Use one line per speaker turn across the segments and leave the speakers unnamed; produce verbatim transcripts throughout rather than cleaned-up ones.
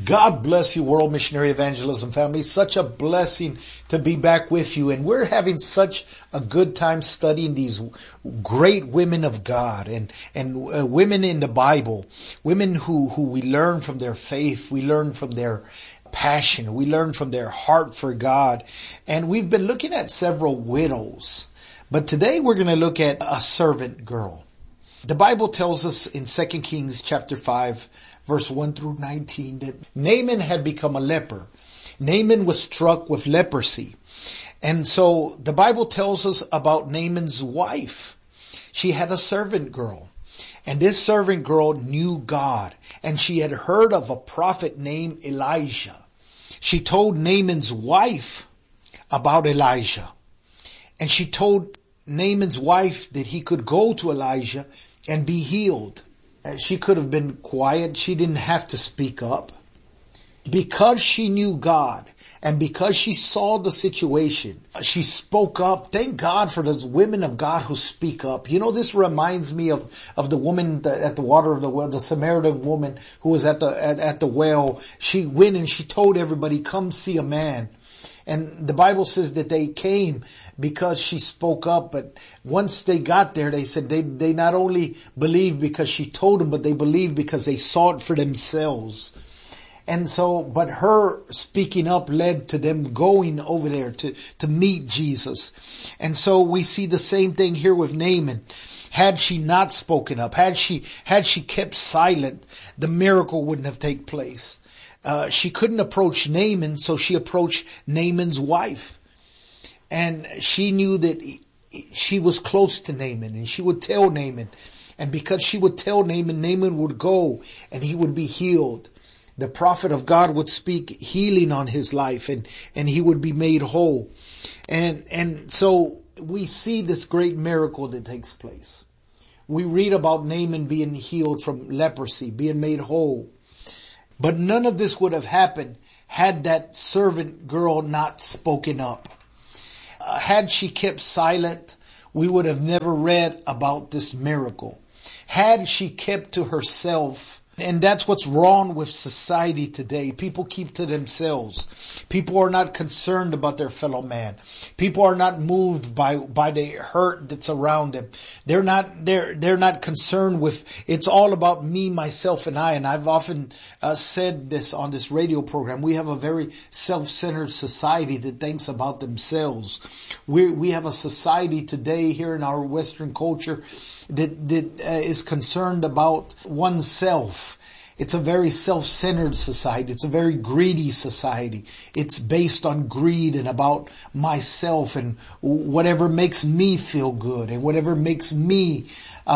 God bless you, World Missionary Evangelism family. Such a blessing to be back with you. And we're having such a good time studying these great women of God and, and uh, women in the Bible, women who, who we learn from their faith. We learn from their passion. We learn from their heart for God. And we've been looking at several widows. But today we're going to look at a servant girl. The Bible tells us in Second Kings chapter five, verse one through nineteen, that Naaman had become a leper. Naaman was struck with leprosy. And so the Bible tells us about Naaman's wife. She had a servant girl. And this servant girl knew God. And she had heard of a prophet named Elijah. She told Naaman's wife about Elijah. And she told Naaman's wife that he could go to Elijah and be healed. She could have been quiet. She didn't have to speak up. Because she knew God and because she saw the situation, she spoke up. Thank God for those women of God who speak up. You know, this reminds me of, of the woman at the water of the well, the Samaritan woman who was at the, at, at the well. She went and she told everybody, come see a man. And the Bible says that they came because she spoke up. But once they got there, they said they, they not only believed because she told them, but they believed because they saw it for themselves. And so, but her speaking up led to them going over there to, to meet Jesus. And so we see the same thing here with Naaman. Had she not spoken up, had she, had she kept silent, the miracle wouldn't have taken place. Uh, she couldn't approach Naaman, so she approached Naaman's wife. And she knew that he, she was close to Naaman, and she would tell Naaman. And because she would tell Naaman, Naaman would go and he would be healed. The prophet of God would speak healing on his life, and, and he would be made whole. And, and so we see this great miracle that takes place. We read about Naaman being healed from leprosy, being made whole. But none of this would have happened had that servant girl not spoken up. Uh, had she kept silent, we would have never read about this miracle. Had she kept to herself, and that's what's wrong with society today. People keep to themselves. People are not concerned about their fellow man. People are not moved by, by the hurt that's around them. They're not, they're, they're not concerned with, it's all about me, myself, and I. And I've often uh, said this on this radio program. We have a very self-centered society that thinks about themselves. We, we have a society today here in our Western culture that, that uh, is concerned about oneself. It's a very self-centered society. It's a very greedy society. It's based on greed and about myself and whatever makes me feel good and whatever makes me,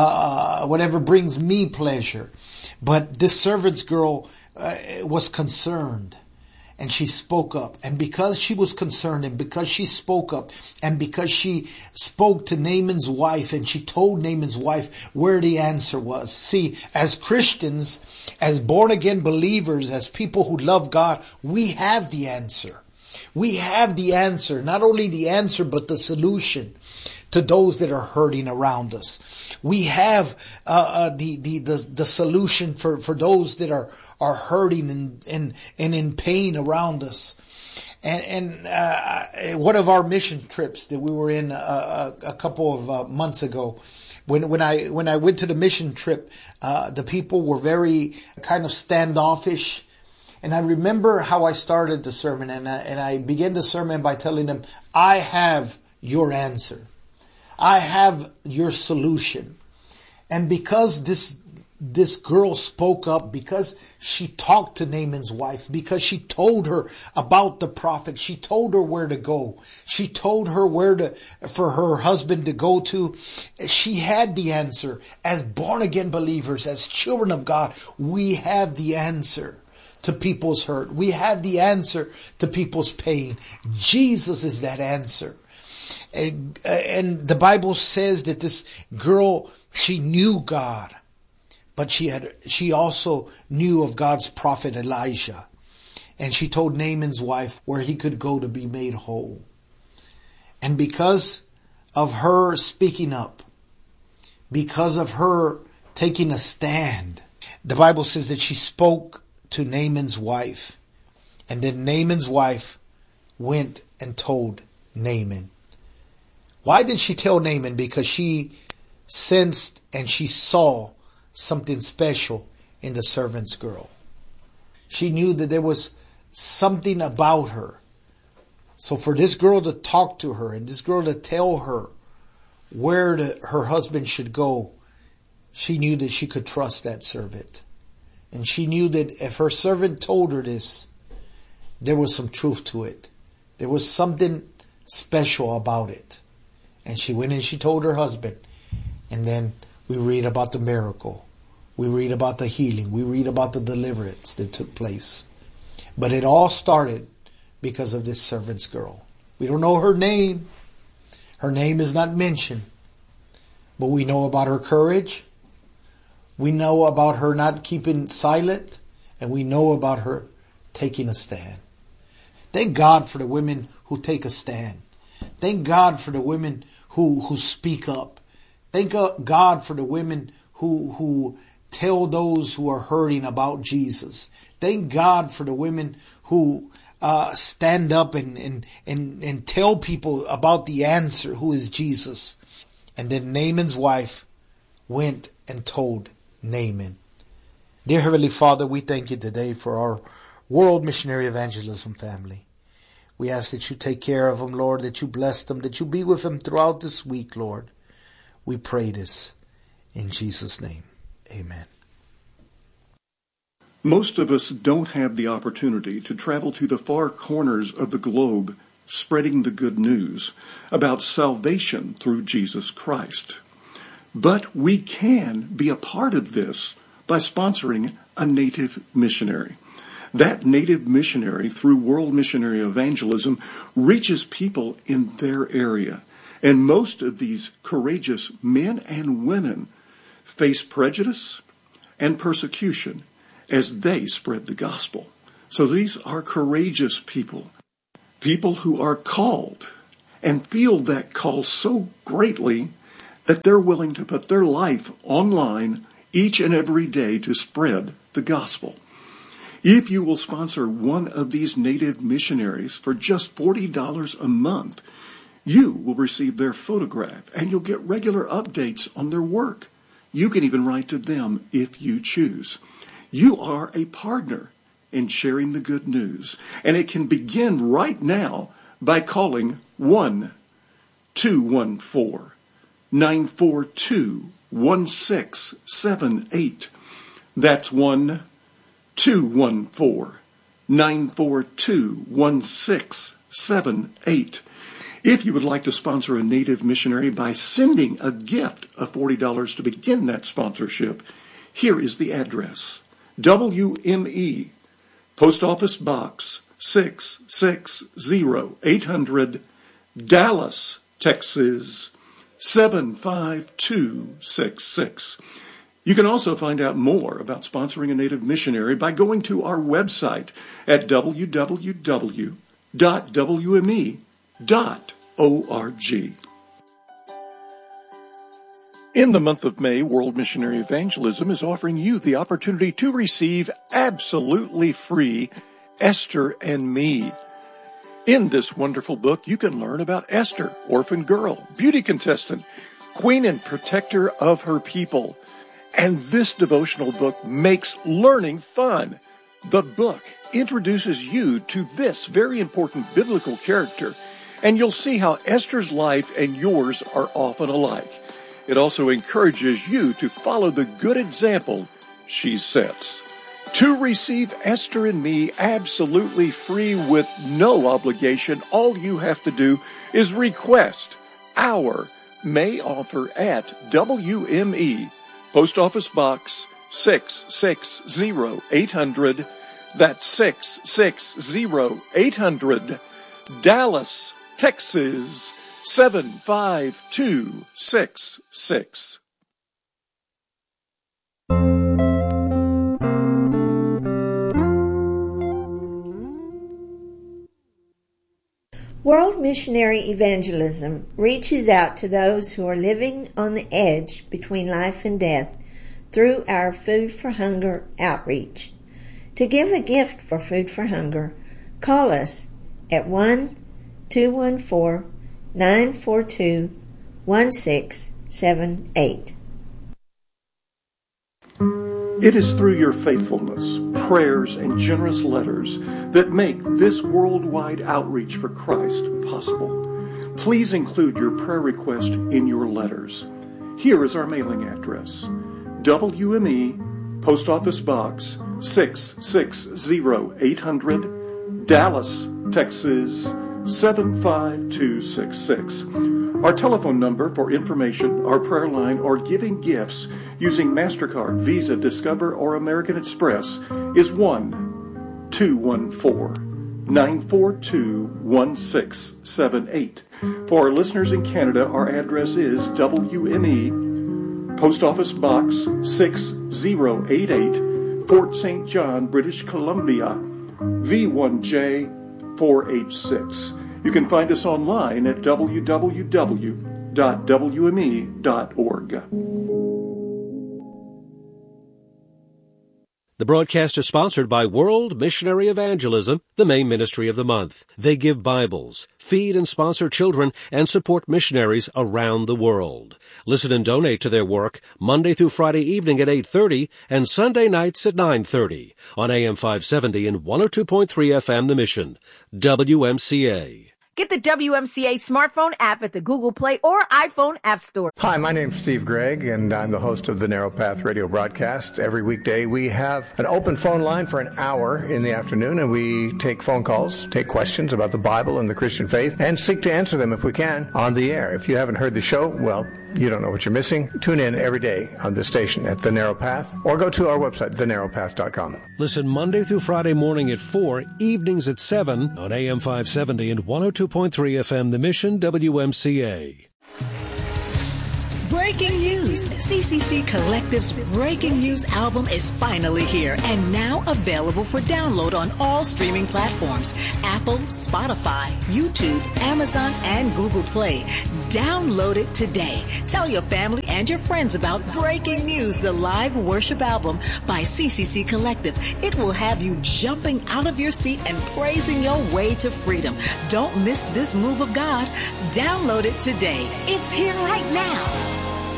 uh, whatever brings me pleasure. But this servant's girl uh, was concerned. And she spoke up. And because she was concerned and because she spoke up and because she spoke to Naaman's wife and she told Naaman's wife where the answer was. See, as Christians, as born again believers, as people who love God, we have the answer. We have the answer. Not only the answer, but the solution to those that are hurting around us. We have uh, uh, the, the the the solution for, for those that are are hurting and and, and in pain around us. And and uh, one of our mission trips that we were in a, a couple of uh, months ago, when when I when I went to the mission trip, uh, the people were very kind of standoffish. And I remember how I started the sermon, and I, and I began the sermon by telling them, "I have your answer. I have your solution." And because this this girl spoke up, because she talked to Naaman's wife, because she told her about the prophet, she told her where to go, she told her where to for her husband to go to, she had the answer. As born again believers, as children of God, we have the answer to people's hurt. We have the answer to people's pain. Jesus is that answer. And, and the Bible says that this girl, she knew God, but she had, she also knew of God's prophet Elijah. And she told Naaman's wife where he could go to be made whole. And because of her speaking up, because of her taking a stand, the Bible says that she spoke to Naaman's wife. And then Naaman's wife went and told Naaman. Why did she tell Naaman? Because she sensed and she saw something special in the servant's girl. She knew that there was something about her. So for this girl to talk to her and this girl to tell her where the, her husband should go, she knew that she could trust that servant. And she knew that if her servant told her this, there was some truth to it. There was something special about it. And she went and she told her husband. And then we read about the miracle. We read about the healing. We read about the deliverance that took place. But it all started because of this servant's girl. We don't know her name. Her name is not mentioned. But we know about her courage. We know about her not keeping silent. And we know about her taking a stand. Thank God for the women who take a stand. Thank God for the women who, who speak up. Thank God for the women who, who tell those who are hurting about Jesus. Thank God for the women who uh, stand up and, and, and, and tell people about the answer, who is Jesus. And then Naaman's wife went and told Naaman. Dear Heavenly Father, we thank you today for our World Missionary Evangelism family. We ask that you take care of them, Lord, that you bless them, that you be with them throughout this week, Lord. We pray this in Jesus' name. Amen.
Most of us don't have the opportunity to travel to the far corners of the globe spreading the good news about salvation through Jesus Christ. But we can be a part of this by sponsoring a native missionary. That native missionary, through World Missionary Evangelism, reaches people in their area. And most of these courageous men and women face prejudice and persecution as they spread the gospel. So these are courageous people, people who are called and feel that call so greatly that they're willing to put their life online each and every day to spread the gospel. If you will sponsor one of these native missionaries for just forty dollars a month, you will receive their photograph and you'll get regular updates on their work. You can even write to them if you choose. You are a partner in sharing the good news, and it can begin right now by calling one two one four, nine four two, one six seven eight. That's one two one four, nine four two, one six seven eight. If you would like to sponsor a native missionary by sending a gift of forty dollars to begin that sponsorship, here is the address. W M E, Post Office Box six six zero, eight hundred, Dallas, Texas, seven five two six six. You can also find out more about sponsoring a native missionary by going to our website at w w w dot w m e dot org. In the month of May, World Missionary Evangelism is offering you the opportunity to receive absolutely free Esther and Me. In this wonderful book, you can learn about Esther, orphan girl, beauty contestant, queen and protector of her people. And this devotional book makes learning fun. The book introduces you to this very important biblical character, and you'll see how Esther's life and yours are often alike. It also encourages you to follow the good example she sets. To receive Esther and Me absolutely free with no obligation, all you have to do is request our May offer at W M E, Post Office Box six six zero, eight hundred. That's six six zero, eight hundred, Dallas, Texas, seven five two six six.
World Missionary Evangelism reaches out to those who are living on the edge between life and death through our Food for Hunger outreach. To give a gift for Food for Hunger, call us at one two one four, nine four two, one six seven eight.
It is through your faithfulness, prayers, and generous letters that make this worldwide outreach for Christ possible. Please include your prayer request in your letters. Here is our mailing address: W M E, Post Office Box six six zero eight hundred, Dallas, Texas seven five two six six. Our telephone number for information, our prayer line, or giving gifts using MasterCard, Visa, Discover, or American Express is one two one four, nine four two, one six seven eight. For our listeners in Canada, our address is W M E, Post Office Box six zero eight eight, Fort Saint John, British Columbia, V one J four H six. You can find us online at w w w dot w m e dot org.
The broadcast is sponsored by World Missionary Evangelism, the main ministry of the month. They give Bibles, feed and sponsor children, and support missionaries around the world. Listen and donate to their work Monday through Friday evening at eight thirty and Sunday nights at nine thirty on A M five seventy and one oh two point three F M The Mission, W M C A.
Get the W M C A smartphone app at the Google Play or iPhone App Store.
Hi, my name's Steve Gregg, and I'm the host of the Narrow Path radio broadcast. Every weekday we have an open phone line for an hour in the afternoon, and we take phone calls, take questions about the Bible and the Christian faith, and seek to answer them if we can on the air. If you haven't heard the show, well, you don't know what you're missing. Tune in every day on this station at The Narrow Path, or go to our website, the narrow path dot com.
Listen Monday through Friday morning at four, evenings at seven on A M five seventy and one oh two point three F M The Mission, W M C A.
Breaking news. C C C Collective's Breaking News album is finally here and now available for download on all streaming platforms: Apple, Spotify, YouTube, Amazon, and Google Play. Download it today. Tell your family and your friends about Breaking News, the live worship album by C C C Collective. It will have you jumping out of your seat and praising your way to freedom. Don't miss this move of God. Download it today. It's here right now.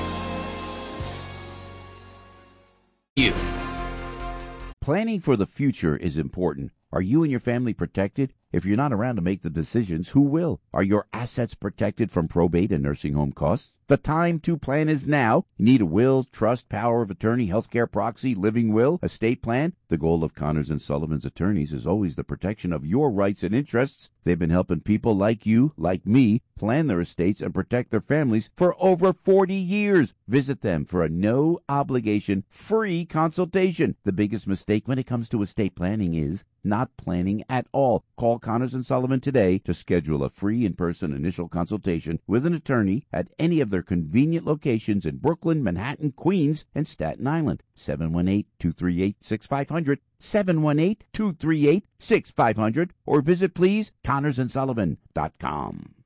You. Planning for the future is important. Are you and your family protected? If you're not around to make the decisions, who will? Are your assets protected from probate and nursing home costs? The time to plan is now. You need a will, trust, power of attorney, healthcare proxy, living will, estate plan. The goal of Connors and Sullivan's attorneys is always the protection of your rights and interests. They've been helping people like you, like me, plan their estates and protect their families for over forty years. Visit them for a no-obligation, free consultation. The biggest mistake when it comes to estate planning is not planning at all. Call Connors and Sullivan today to schedule a free in-person initial consultation with an attorney at any of their convenient locations in Brooklyn, Manhattan, Queens, and Staten Island. seven one eight, two three eight, six five zero zero, seven one eight, two three eight, six five zero zero, or visit, please, connors and sullivan dot com.